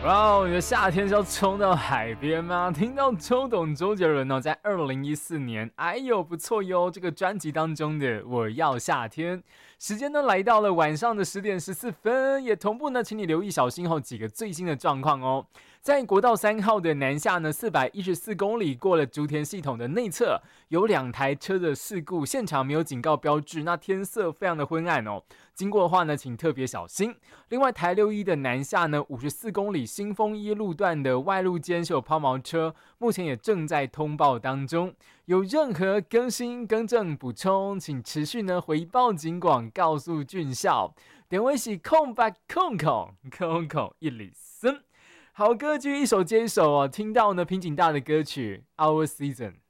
哇哦，你的夏天是要冲到海边吗？听到周董周杰伦在2014年哎呦不错哟这个专辑当中的我要夏天，时间呢来到了晚上的10点14分，也同步呢请你留意小心后几个最新的状况哦。在国道3号的南下呢414公里过了竹田系统的内侧，有2台车的事故，现场没有警告标志，那天色非常的昏暗哦，经过的话呢请特别小心。另外台61的南下呢54公里新丰一路段的外路间是有抛锚车，目前也正在通报当中，有任何更新更正补充请持续呢回报警广告诉俊孝，电话是0800000103。好歌剧一首接一首哦，听到呢瓶颈大的歌曲 Our Season。